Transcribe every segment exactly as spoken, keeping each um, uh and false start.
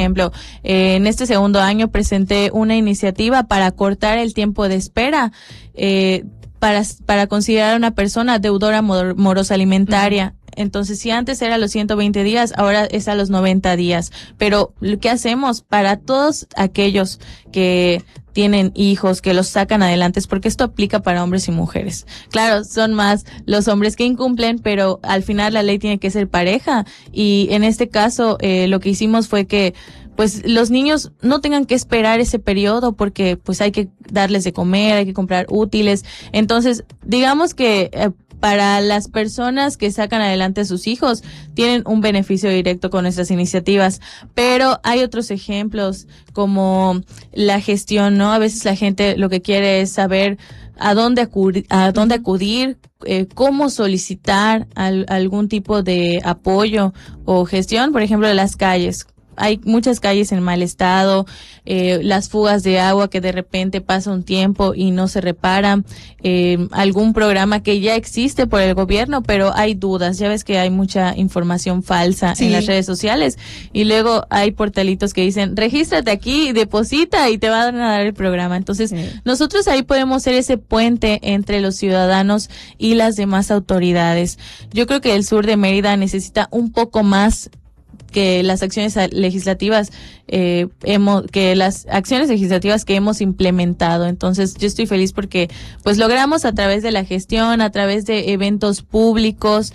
ejemplo, eh, en este segundo año presenté una iniciativa para cortar el tiempo de espera, eh, para, para considerar a una persona deudora mor- morosa alimentaria. Uh-huh. Entonces, si antes era los ciento veinte días, ahora es a los noventa días. Pero, ¿qué hacemos para todos aquellos que tienen hijos, que los sacan adelante? Es porque esto aplica para hombres y mujeres. Claro, son más los hombres que incumplen, pero al final la ley tiene que ser pareja. Y en este caso, eh, lo que hicimos fue que pues los niños no tengan que esperar ese periodo porque pues hay que darles de comer, hay que comprar útiles. Entonces, digamos que eh, para las personas que sacan adelante a sus hijos, tienen un beneficio directo con nuestras iniciativas, pero hay otros ejemplos como la gestión, ¿no? A veces la gente lo que quiere es saber a dónde acudir, a dónde acudir, eh, cómo solicitar al, algún tipo de apoyo o gestión, por ejemplo, de las calles. Hay muchas calles en mal estado, eh, las fugas de agua que de repente pasa un tiempo y no se reparan, eh, algún programa que ya existe por el gobierno, pero hay dudas. Ya ves que hay mucha información falsa sí. en las redes sociales y luego hay portalitos que dicen, regístrate aquí, deposita y te van a dar el programa. Entonces, sí. nosotros ahí podemos ser ese puente entre los ciudadanos y las demás autoridades. Yo creo que el sur de Mérida necesita un poco más que las acciones legislativas eh, hemos que las acciones legislativas que hemos implementado. Entonces yo estoy feliz porque pues logramos a través de la gestión, a través de eventos públicos,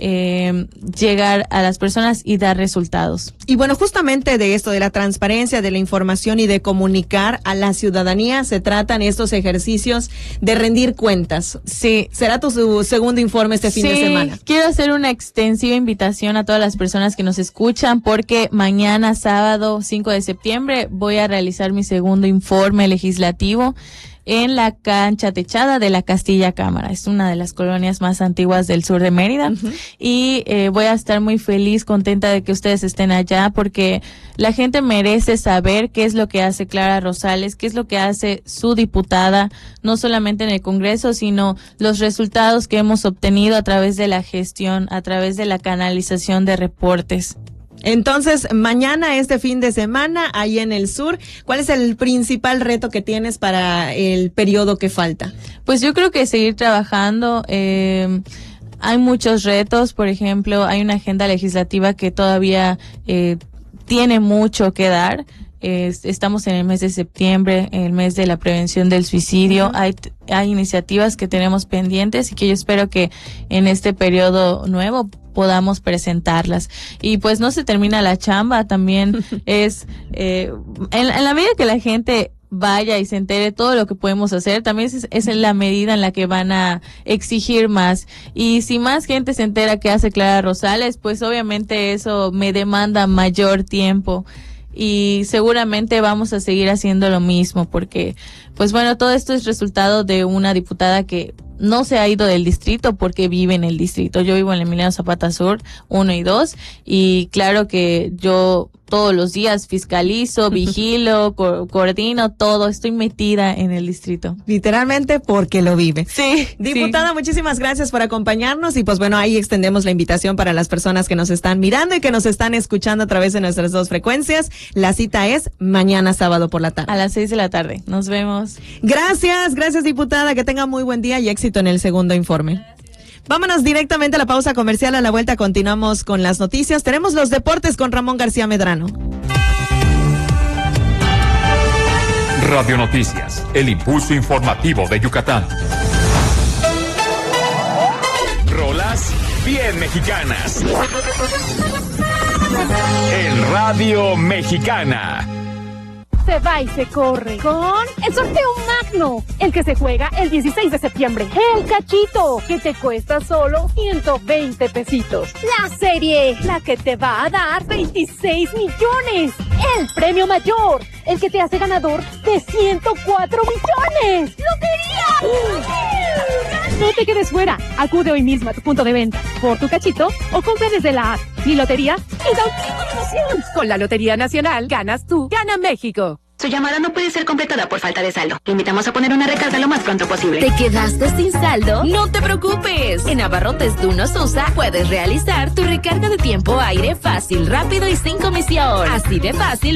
eh, llegar a las personas y dar resultados. Y bueno, justamente de esto, de la transparencia, de la información y de comunicar a la ciudadanía, se tratan estos ejercicios de rendir cuentas. Sí. ¿Será tu su, segundo informe este fin sí, de semana? Quiero hacer una extensiva invitación a todas las personas que nos escuchan porque mañana sábado cinco de septiembre voy a realizar mi segundo informe legislativo en la cancha techada de la Castilla Cámara. Es una de las colonias más antiguas del sur de Mérida. Uh-huh. Y eh, voy a estar muy feliz, contenta de que ustedes estén allá porque la gente merece saber qué es lo que hace Clara Rosales, qué es lo que hace su diputada, no solamente en el Congreso, sino los resultados que hemos obtenido a través de la gestión, a través de la canalización de reportes. Entonces, mañana, este fin de semana, ahí en el sur, ¿cuál es el principal reto que tienes para el periodo que falta? Pues yo creo que seguir trabajando. Eh, hay muchos retos, por ejemplo, hay una agenda legislativa que todavía eh, tiene mucho que dar. Eh, estamos en el mes de septiembre, el mes de la prevención del suicidio. Uh-huh. Hay, hay iniciativas que tenemos pendientes y que yo espero que en este periodo nuevo podamos presentarlas. Y pues no se termina la chamba, también es, eh, en, en la medida que la gente vaya y se entere todo lo que podemos hacer, también es, es en la medida en la que van a exigir más. Y si más gente se entera que hace Clara Rosales, pues obviamente eso me demanda mayor tiempo. Y seguramente vamos a seguir haciendo lo mismo porque, pues bueno, todo esto es resultado de una diputada que no se ha ido del distrito porque vive en el distrito. Yo vivo en el Emiliano Zapata Sur uno y dos y claro que yo todos los días fiscalizo, vigilo, co- coordino todo, estoy metida en el distrito. Literalmente porque lo vive. Sí. Diputada, sí. muchísimas gracias por acompañarnos y pues bueno, ahí extendemos la invitación para las personas que nos están mirando y que nos están escuchando a través de nuestras dos frecuencias. La cita es mañana sábado por la tarde. A las seis de la tarde. Nos vemos. Gracias, gracias diputada, que tenga muy buen día y éxito en el segundo informe. Vámonos directamente a la pausa comercial. A la vuelta continuamos con las noticias. Tenemos los deportes con Ramón García Medrano. Radio Noticias, el impulso informativo de Yucatán. Rolas bien mexicanas. En Radio Mexicana. Se va y se corre con el sorteo magno, el que se juega el dieciséis de septiembre. El cachito, que te cuesta solo ciento veinte pesitos. La serie, la que te va a dar veintiséis millones. El premio mayor, el que te hace ganador de ciento cuatro millones. ¡Lotería! No te quedes fuera. Acude hoy mismo a tu punto de venta por tu cachito o compra desde la app. Mi lotería y da un tipo de emoción. Con la Lotería Nacional ganas tú, gana México. Su llamada no puede ser completada por falta de saldo. Le invitamos a poner una recarga lo más pronto posible. ¿Te quedaste sin saldo? No te preocupes. En Abarrotes Duno Sousa puedes realizar tu recarga de tiempo aire fácil, rápido y sin comisión. Así de fácil.